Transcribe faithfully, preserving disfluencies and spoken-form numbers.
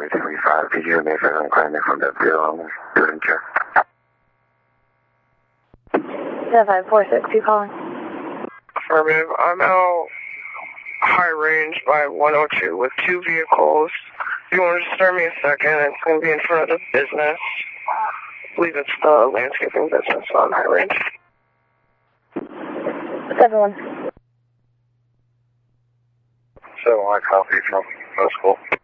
copy three five. Could you make an inquiry from the field? Doing check. seven five four six, you calling? Affirmative. I'm out high range by one oh two with two vehicles. If you want to just start me a second, it's going to be in front of the business. I believe it's the landscaping business on high range. seven one. seven one, copy from the school.